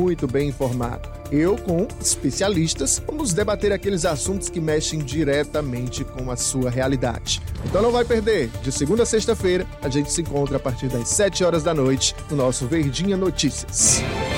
muito bem informado. Eu, com especialistas, vamos debater aqueles assuntos que mexem diretamente com a sua realidade. Então não vai perder. De segunda a sexta-feira, a gente se encontra a partir das 7 horas da noite no nosso Verdinha Notícias.